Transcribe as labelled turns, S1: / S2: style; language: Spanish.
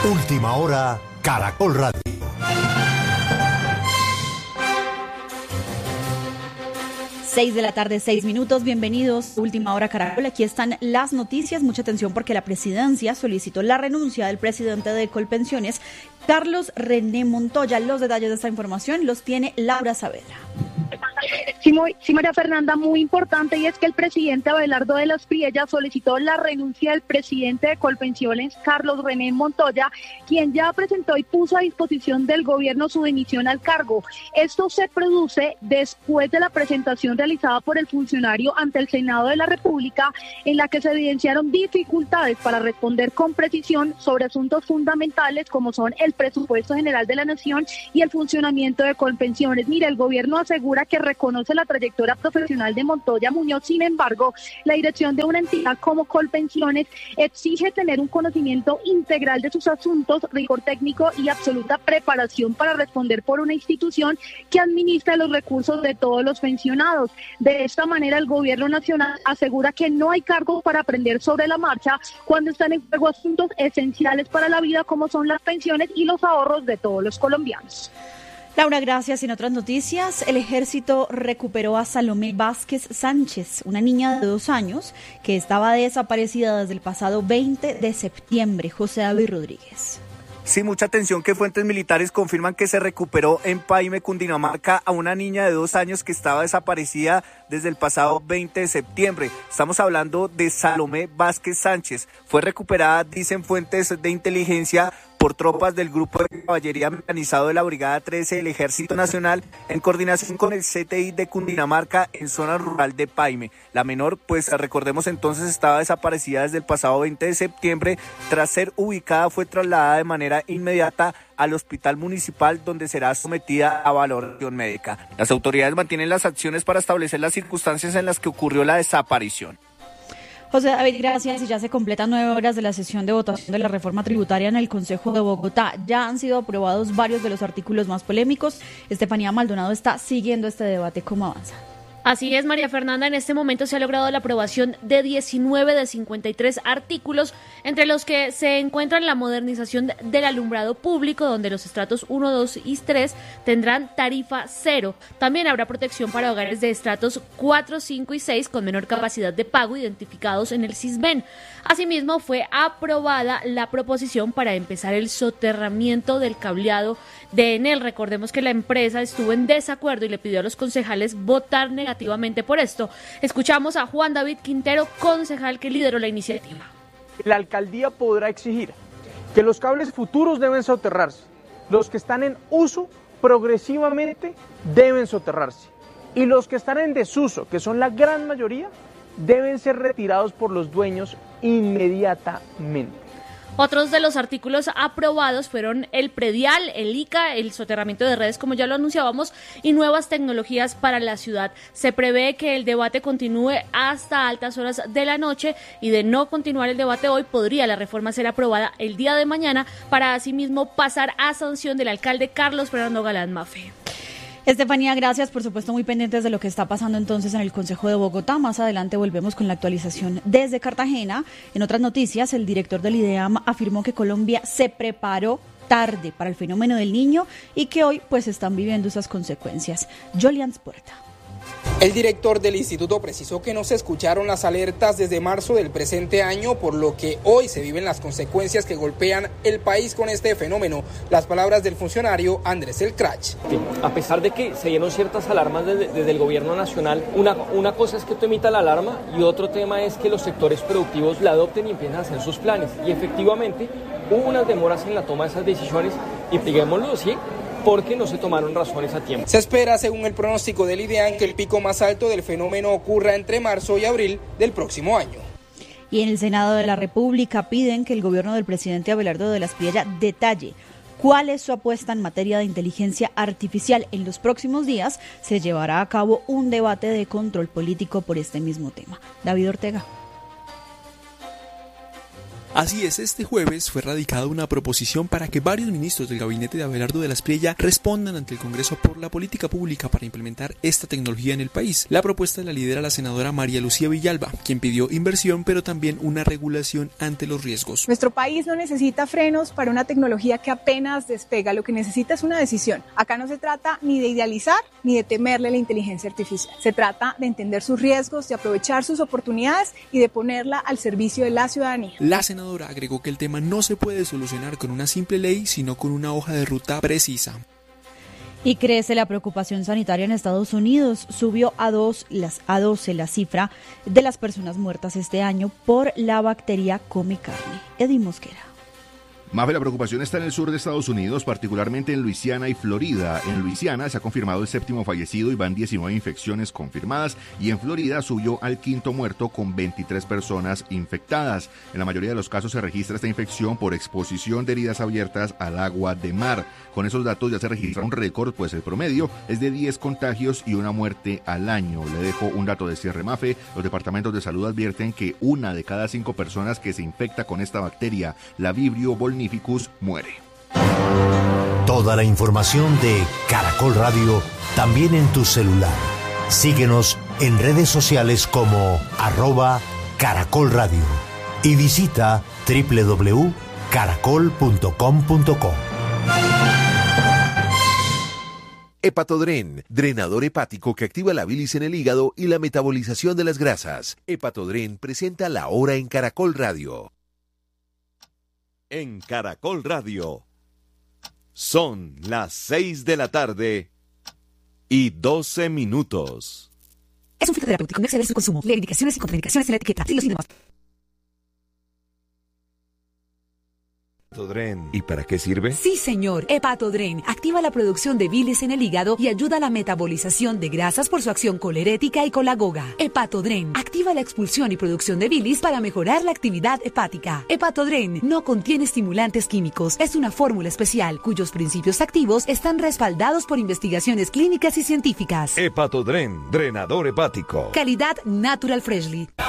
S1: Última hora, Caracol Radio.
S2: 6 de la tarde, 6 minutos. Bienvenidos. Última hora, Caracol. Aquí están las noticias. Mucha atención porque la presidencia solicitó la renuncia del presidente de Colpensiones, Carlos René Montoya. Los detalles de esta información los tiene Laura Saavedra.
S3: Sí, María Fernanda, muy importante, y es que el presidente Abelardo de las Priellas solicitó la renuncia del presidente de Colpensiones, Carlos René Montoya, quien ya presentó y puso a disposición del gobierno su dimisión al cargo. Esto se produce después de la presentación realizada por el funcionario ante el Senado de la República, en la que se evidenciaron dificultades para responder con precisión sobre asuntos fundamentales como son el presupuesto general de la Nación y el funcionamiento de Colpensiones. Mira, el gobierno asegura que reconoce la trayectoria profesional de Montoya Muñoz. Sin embargo, la dirección de una entidad como Colpensiones exige tener un conocimiento integral de sus asuntos, rigor técnico y absoluta preparación para responder por una institución que administra los recursos de todos los pensionados. De esta manera, el gobierno nacional asegura que no hay cargo para aprender sobre la marcha cuando están en juego asuntos esenciales para la vida como son las pensiones y los ahorros de todos los colombianos.
S2: Laura, gracias. En otras noticias, el ejército recuperó a Salomé Vázquez Sánchez, una niña de 2 años que estaba desaparecida desde el pasado 20 de septiembre. José David Rodríguez.
S4: Sí, mucha atención que fuentes militares confirman que se recuperó en Paime, Cundinamarca, a una niña de 2 años que estaba desaparecida desde el pasado 20 de septiembre. Estamos hablando de Salomé Vázquez Sánchez. Fue recuperada, dicen fuentes de inteligencia, por tropas del Grupo de Caballería Mecanizado de la Brigada 13 del Ejército Nacional en coordinación con el CTI de Cundinamarca en zona rural de Paime. La menor, pues recordemos entonces, estaba desaparecida desde el pasado 20 de septiembre. Tras ser ubicada, fue trasladada de manera inmediata al hospital municipal, donde será sometida a valoración médica. Las autoridades mantienen las acciones para establecer las circunstancias en las que ocurrió la desaparición.
S2: José David, gracias. Y ya se completan 9 horas de la sesión de votación de la reforma tributaria en el Consejo de Bogotá. Ya han sido aprobados varios de los artículos más polémicos. Estefanía Maldonado está siguiendo este debate. ¿Cómo avanza?
S5: Así es, María Fernanda, en este momento se ha logrado la aprobación de 19 de 53 artículos, entre los que se encuentran la modernización del alumbrado público, donde los estratos 1, 2 y 3 tendrán tarifa cero. También habrá protección para hogares de estratos 4, 5 y 6 con menor capacidad de pago identificados en el Sisbén. Asimismo, fue aprobada la proposición para empezar el soterramiento del cableado de Enel. Recordemos que la empresa estuvo en desacuerdo y le pidió a los concejales votar negativamente por esto. Escuchamos a Juan David Quintero, concejal que lideró la iniciativa.
S6: La alcaldía podrá exigir que los cables futuros deben soterrarse, los que están en uso progresivamente deben soterrarse y los que están en desuso, que son la gran mayoría, deben ser retirados por los dueños inmediatamente.
S5: Otros de los artículos aprobados fueron el predial, el ICA, el soterramiento de redes, como ya lo anunciábamos, y nuevas tecnologías para la ciudad. Se prevé que el debate continúe hasta altas horas de la noche y de no continuar el debate hoy, podría la reforma ser aprobada el día de mañana para asimismo pasar a sanción del alcalde Carlos Fernando Galán Maffé.
S2: Estefanía, gracias, por supuesto muy pendientes de lo que está pasando entonces en el Consejo de Bogotá. Más adelante volvemos con la actualización desde Cartagena. En otras noticias, el director del IDEAM afirmó que Colombia se preparó tarde para el fenómeno del Niño y que hoy pues están viviendo esas consecuencias. Jolians Puerta.
S7: El director del instituto precisó que no se escucharon las alertas desde marzo del presente año, por lo que hoy se viven las consecuencias que golpean el país con este fenómeno. Las palabras del funcionario Andrés El Crach.
S8: A pesar de que se dieron ciertas alarmas desde el gobierno nacional, una cosa es que tú emitas la alarma y otro tema es que los sectores productivos la adopten y empiecen a hacer sus planes. Y efectivamente hubo unas demoras en la toma de esas decisiones y digámoslo así, porque no se tomaron razones a tiempo.
S7: Se espera, según el pronóstico del IDEAM, que el pico más alto del fenómeno ocurra entre marzo y abril del próximo año.
S2: Y en el Senado de la República piden que el gobierno del presidente Abelardo de las Priellas detalle cuál es su apuesta en materia de inteligencia artificial. En los próximos días se llevará a cabo un debate de control político por este mismo tema. David Ortega.
S9: Así es, este jueves fue radicada una proposición para que varios ministros del gabinete de Abelardo de la Espriella respondan ante el Congreso por la política pública para implementar esta tecnología en el país. La propuesta la lidera la senadora María Lucía Villalba, quien pidió inversión pero también una regulación ante los riesgos.
S10: Nuestro país no necesita frenos para una tecnología que apenas despega, lo que necesita es una decisión. Acá no se trata ni de idealizar ni de temerle la inteligencia artificial. Se trata de entender sus riesgos, de aprovechar sus oportunidades y de ponerla al servicio de la ciudadanía.
S9: La senadora agregó que el tema no se puede solucionar con una simple ley, sino con una hoja de ruta precisa.
S2: Y crece la preocupación sanitaria en Estados Unidos. Subió a 12 la cifra de las personas muertas este año por la bacteria Come Carne. Eddie Mosquera.
S11: Mafe, la preocupación está en el sur de Estados Unidos, particularmente en Luisiana y Florida. En Luisiana se ha confirmado el 7º fallecido y van 19 infecciones confirmadas, y en Florida subió al 5º muerto con 23 personas infectadas. En la mayoría de los casos se registra esta infección por exposición de heridas abiertas al agua de mar. Con esos datos ya se registra un récord, pues el promedio es de 10 contagios y una muerte al año. Le dejo un dato de cierre, Mafe. Los departamentos de salud advierten que 1 de cada 5 personas que se infecta con esta bacteria, la Vibrio volnificus, muere.
S1: Toda la información de Caracol Radio también en tu celular. Síguenos en redes sociales como @Caracol Radio y visita www.caracol.com.co.
S12: Hepatodren, drenador hepático que activa la bilis en el hígado y la metabolización de las grasas. Hepatodren presenta La Hora en Caracol Radio. En Caracol Radio son las 6 de la tarde y 12 minutos.
S13: Es un fitoterapéutico, no exceder su consumo. Lee indicaciones y contraindicaciones en la etiqueta. Siglos y demás.
S12: Hepatodren. ¿Y para qué sirve?
S13: Sí, señor. Hepatodren activa la producción de bilis en el hígado y ayuda a la metabolización de grasas por su acción colerética y colagoga. Hepatodren activa la expulsión y producción de bilis para mejorar la actividad hepática. Hepatodren no contiene estimulantes químicos. Es una fórmula especial cuyos principios activos están respaldados por investigaciones clínicas y científicas.
S12: Hepatodren, drenador hepático.
S13: Calidad Natural Freshly.